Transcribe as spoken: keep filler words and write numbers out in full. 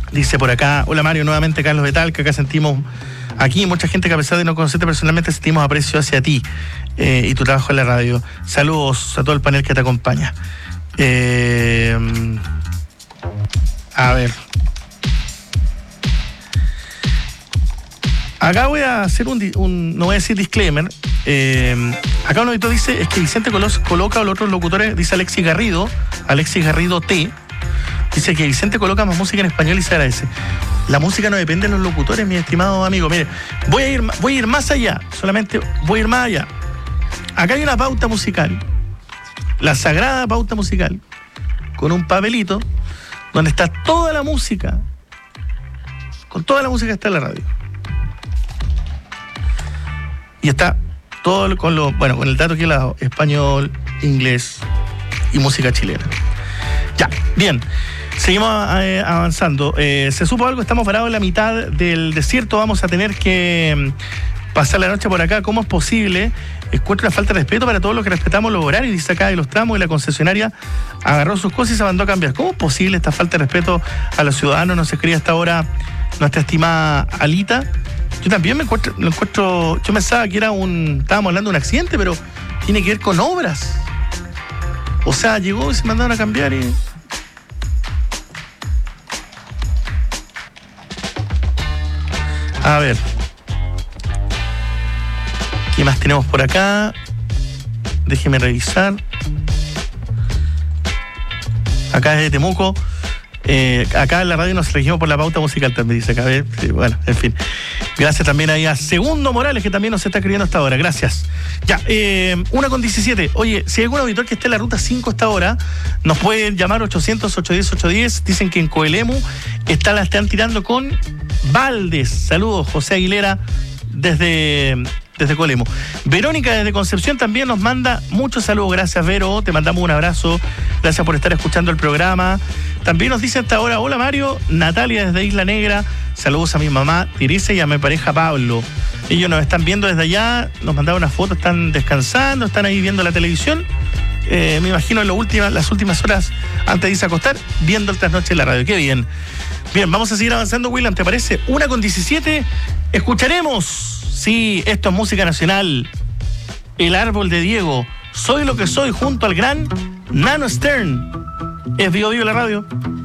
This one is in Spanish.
Dice por acá, hola Mario, nuevamente Carlos de Talca, acá sentimos, aquí mucha gente que a pesar de no conocerte personalmente sentimos aprecio hacia ti eh, y tu trabajo en la radio. Saludos a todo el panel que te acompaña. Eh, a ver. Acá voy a hacer un, un no voy a decir disclaimer. Eh, acá un auditor dice, es que Vicente Colos coloca a los otros locutores, dice Alexis Garrido, Alexis Garrido T, dice que Vicente coloca más música en español y se agradece. La música no depende de los locutores, mi estimado amigo. Mire, voy a ir, voy a ir más allá, solamente voy a ir más allá. Acá hay una pauta musical, la sagrada pauta musical, con un papelito donde está toda la música, con toda la música que está en la radio. Y está todo con lo, bueno, con el dato aquí al lado, español, inglés y música chilena. Ya, bien. Seguimos eh, avanzando. Eh, se supo algo, estamos parados en la mitad del desierto, vamos a tener que pasar la noche por acá. ¿Cómo es posible? Encuentro una falta de respeto para todos los que respetamos los horarios, dice acá de los tramos, y la concesionaria agarró sus cosas y se mandó a cambiar. ¿Cómo es posible esta falta de respeto a los ciudadanos? Nos escribe hasta ahora nuestra estimada Alita. Yo también me encuentro, lo encuentro, yo pensaba que era un, estábamos hablando de un accidente, pero tiene que ver con obras. O sea, llegó y se mandaron a cambiar y... A ver. ¿Qué más tenemos por acá? Déjeme revisar. Acá desde Temuco. Eh, acá en la radio nos elegimos por la pauta musical también, dice acá. ¿eh? Sí, bueno, en fin. Gracias también ahí a Segundo Morales, que también nos está escribiendo hasta ahora. Gracias. Ya, eh, una con diecisiete. Oye, si hay algún auditor que esté en la ruta cinco hasta ahora, nos pueden llamar ochocientos, ochocientos diez, ochocientos diez. Dicen que en Coelemu está, la están tirando con Valdes. Saludos, José Aguilera, desde... desde Colemo. Verónica desde Concepción también nos manda muchos saludos. Gracias, Vero, te mandamos un abrazo. Gracias por estar escuchando el programa. También nos dice hasta ahora, hola Mario, Natalia desde Isla Negra. Saludos a mi mamá Teresa y a mi pareja Pablo. Ellos nos están viendo desde allá, nos mandaron una foto, están descansando, están ahí viendo la televisión. Eh, me imagino en lo última, las últimas horas antes de irse a acostar, viendo el trasnoche en la radio. Qué bien. Bien, vamos a seguir avanzando, William, ¿te parece? Una con diecisiete, escucharemos. Sí, esto es música nacional. El árbol de Diego. Soy lo que soy junto al gran Nano Stern. Es Vivo Vivo la radio.